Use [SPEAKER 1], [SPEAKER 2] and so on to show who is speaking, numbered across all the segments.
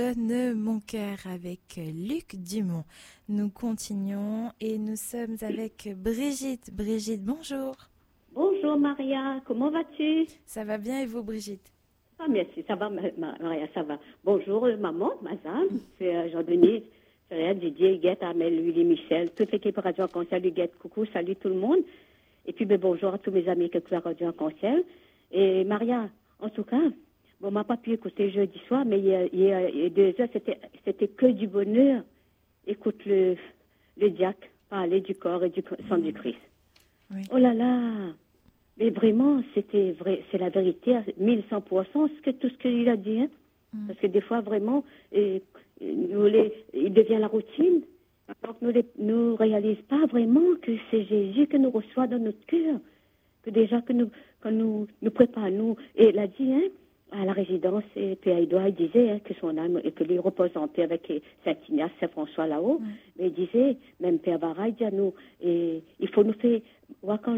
[SPEAKER 1] Donne mon cœur avec Luc Dumont. Nous continuons et nous sommes avec Brigitte. Brigitte, bonjour.
[SPEAKER 2] Bonjour Maria, comment vas-tu?
[SPEAKER 1] Ça va bien et vous Brigitte?
[SPEAKER 2] Ah merci, ça va Maria, ça va. Bonjour maman, madame, c'est Jean-Denis, c'est Didier, Huguette, Amel, Willy, Michel, toute l'équipe Radio Arc-en-Ciel, Huguette, coucou, salut tout le monde. Et puis bonjour à tous mes amis qui écoutent la Radio Arc-en-Ciel. Et Maria, en tout cas, bon, on m'a pas pu écouter jeudi soir, mais il y a 2 heures, c'était que du bonheur. Écoute le diacre parler du corps et du sang du Christ. Oui. Oh là là, mais vraiment, c'était vrai, c'est la vérité à 1100%, tout ce qu'il a dit. Hein? Parce que des fois, vraiment, il devient la routine. Donc, nous réalisons pas vraiment que c'est Jésus que nous reçoit dans notre cœur. Que déjà, quand nous prépare, nous, et il a dit, hein, à la résidence, et puis Edouard, il disait hein, que son âme, et que lui repose en paix avec Saint-Ignace, Saint-François là-haut. Mais il disait, même Père Barra, il dit à nous, et il faut nous faire, quand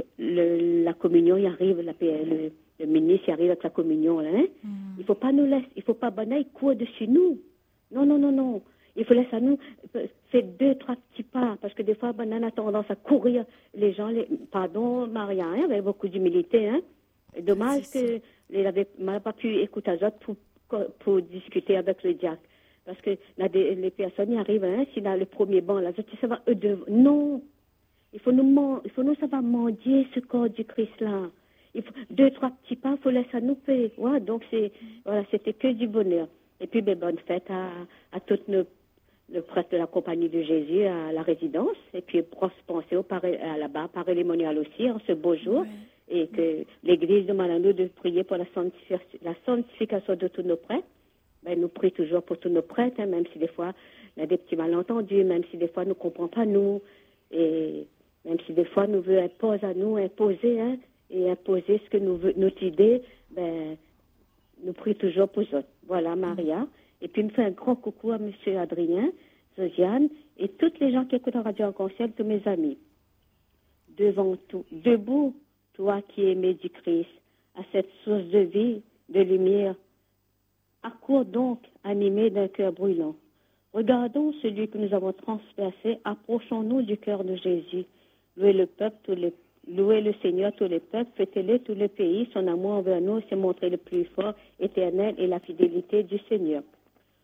[SPEAKER 2] la communion y arrive, le ministre y arrive avec la communion, là, hein, il faut pas nous laisser, il faut pas il court dessus nous. Non. Il faut laisser à nous faire 2, 3 petits pas, parce que des fois, on a tendance à courir les gens, pardon, Maria, hein, avec beaucoup d'humilité, hein. Dommage qu'il n'avait pas pu écouter les autres pour discuter avec le diacre. Parce que là, les personnes y arrivent, hein, s'il a le premier banc, là, ça va eux deux. Non! Il faut nous savoir mendier ce corps du Christ là. Il faut 2, 3 petits pas, il faut laisser à nous payer. Ouais, donc c'était que du bonheur. Et puis, bonne fête à toutes le prêtre de la Compagnie de Jésus à la résidence. Et puis, grosse pensée là-bas, par Lémonial aussi, en ce beau jour. Ouais. Et que l'Église demande à nous de prier pour la sanctification de tous nos prêtres. Nous prions toujours pour tous nos prêtres, hein, même si des fois, il y a des petits malentendus, même si des fois, nous ne comprenons pas nous. Et même si des fois, nous voulons imposer, hein, et imposer ce que nous veut, notre idée, nous prions toujours pour eux. Voilà, Maria. Et puis, il me fait un grand coucou à M. Adrien, Josiane, et toutes les gens qui écoutent la Radio Arc-en-Ciel, tous mes amis. Devant tout, debout, toi qui aimais du Christ, à cette source de vie, de lumière, accours donc, animé d'un cœur brûlant. Regardons celui que nous avons transpercé, approchons-nous du cœur de Jésus. Louez le Seigneur, tous les peuples, fêtez-le tous les pays, son amour envers nous s'est montré le plus fort, éternel, et la fidélité du Seigneur.